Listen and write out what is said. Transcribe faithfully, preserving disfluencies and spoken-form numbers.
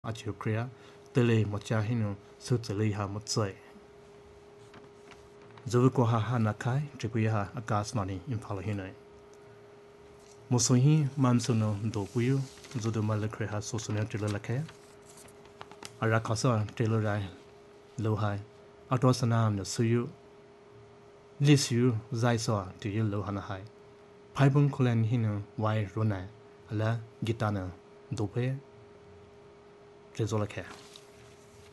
อาชิวเครียเตเลมดจาหินุสุดเลยหามดใจจะวิกว่าหานักขายจะกุยหาอากาศมานีอินฟาลหินัยมุสลิมมันสุนดูกุยจุดมาเลเครหาสุสุนีเจริญละแค่อารักข้าสันเจริญไรโลหายอัตวสนามเนี่ยสุยุลิสยูใจสัวที่ยุโลหันหายไพ่บุญคนเล่นหินุไวรุนายและกีตาร์เนี่ยดูเพ่เจริญละแค่